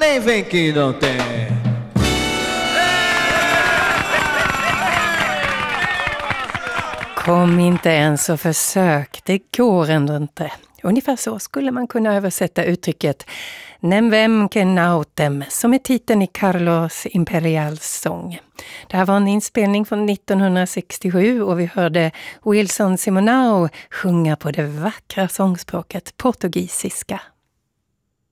nem vem que não tem. Kom inte ens och försök, det går ändå inte. Ungefär så skulle man kunna översätta uttrycket Nem vem que nautem, som är titeln i Carlos Imperials sång. Det här var en inspelning från 1967 och vi hörde Wilson Simonau sjunga på det vackra sångspråket portugisiska.